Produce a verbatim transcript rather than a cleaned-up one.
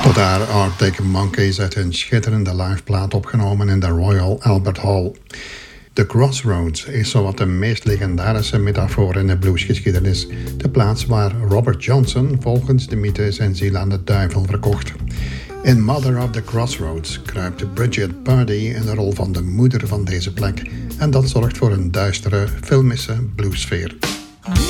Tot daar Arctic Monkeys uit hun schitterende liveplaat opgenomen in de Royal Albert Hall. The Crossroads is zowat de meest legendarische metafoor in de bluesgeschiedenis. De plaats waar Robert Johnson volgens de mythe zijn ziel aan de duivel verkocht. In Mother of the Crossroads kruipt Bridget Pardee in de rol van de moeder van deze plek. En dat zorgt voor een duistere, filmische bluessfeer.